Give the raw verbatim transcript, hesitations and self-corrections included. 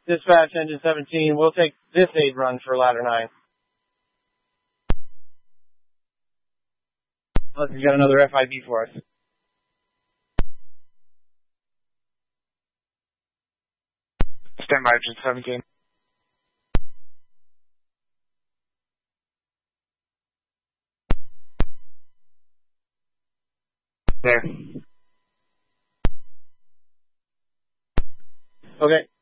Dispatch engine seventeen, we'll take this aid run for ladder nine. Unless he's got another F I B for us. Stand by, engine seventeen. There. Okay.